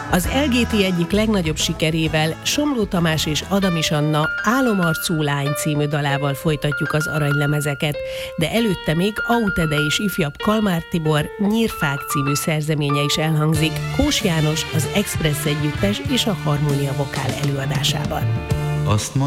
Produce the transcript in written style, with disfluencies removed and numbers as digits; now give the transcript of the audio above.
Az LGT egyik legnagyobb sikerével, Somló Tamás és Adamis Anna Álomarcú lány című dalával folytatjuk az aranylemezeket, de előtte még Autede és ifjabb Kalmár Tibor Nyírfák című szerzeménye is elhangzik Kós János, az Express együttes és a Harmónia Vokál előadásában. Azt